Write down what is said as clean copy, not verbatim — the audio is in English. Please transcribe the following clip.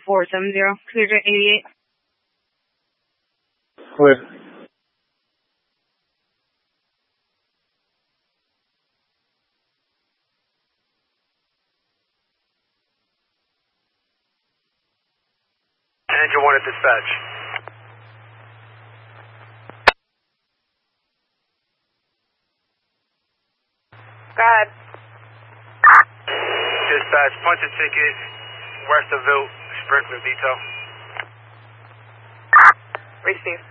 470, clear to 88. Clear. Engine 1 at dispatch. Go ahead. Dispatch, punch a ticket, west of Ville, Sprinkler detail. Receive.